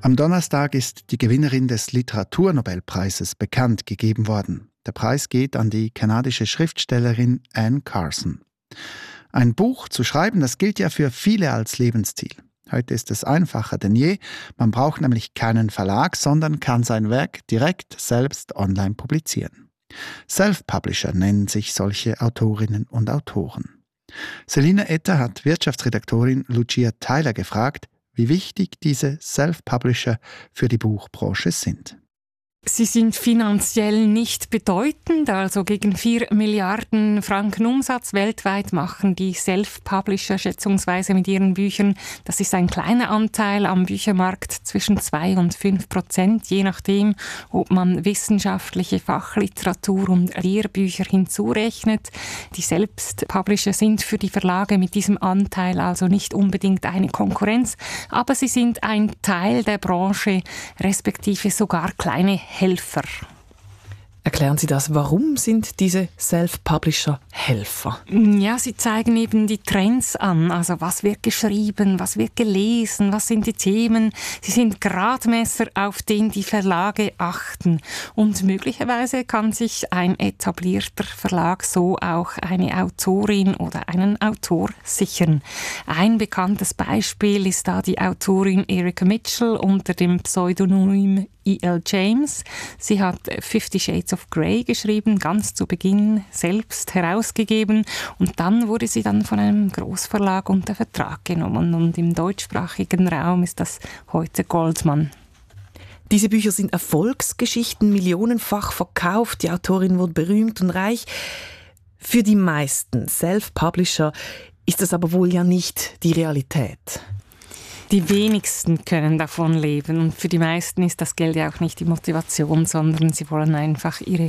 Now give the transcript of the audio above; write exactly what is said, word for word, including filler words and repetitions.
Am Donnerstag ist die Gewinnerin des Literaturnobelpreises bekannt gegeben worden. Der Preis geht an die kanadische Schriftstellerin Anne Carson. Ein Buch zu schreiben, das gilt ja für viele als Lebensziel. Heute ist es einfacher denn je. Man braucht nämlich keinen Verlag, sondern kann sein Werk direkt selbst online publizieren. Self-Publisher nennen sich solche Autorinnen und Autoren. Selina Etter hat Wirtschaftsredaktorin Lucia Tyler gefragt, wie wichtig diese Self-Publisher für die Buchbranche sind. Sie sind finanziell nicht bedeutend, also gegen vier Milliarden Franken Umsatz weltweit machen die Self-Publisher schätzungsweise mit ihren Büchern. Das ist ein kleiner Anteil am Büchermarkt, zwischen zwei und fünf Prozent, je nachdem, ob man wissenschaftliche Fachliteratur und Lehrbücher hinzurechnet. Die Self-Publisher sind für die Verlage mit diesem Anteil also nicht unbedingt eine Konkurrenz, aber sie sind ein Teil der Branche, respektive sogar kleine Helfer. Erklären Sie das, warum sind diese Self-Publisher Helfer? Ja, sie zeigen eben die Trends an, also was wird geschrieben, was wird gelesen, was sind die Themen. Sie sind Gradmesser, auf den die Verlage achten. Und möglicherweise kann sich ein etablierter Verlag so auch eine Autorin oder einen Autor sichern. Ein bekanntes Beispiel ist da die Autorin Erica Mitchell unter dem Pseudonym E L James. Sie hat Fifty Shades of Grey geschrieben, ganz zu Beginn selbst herausgegeben und dann wurde sie dann von einem Großverlag unter Vertrag genommen und im deutschsprachigen Raum ist das heute Goldman. Diese Bücher sind Erfolgsgeschichten, millionenfach verkauft, die Autorin wurde berühmt und reich. Für die meisten Self-Publisher ist das aber wohl ja nicht die Realität. Die wenigsten können davon leben und für die meisten ist das Geld ja auch nicht die Motivation, sondern sie wollen einfach ihre